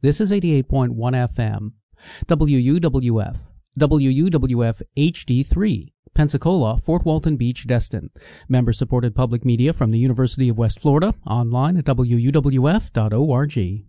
This is 88.1 FM. WUWF. WUWF HD3. Pensacola, Fort Walton Beach, Destin. Member-supported public media from the University of West Florida. Online at wuwf.org.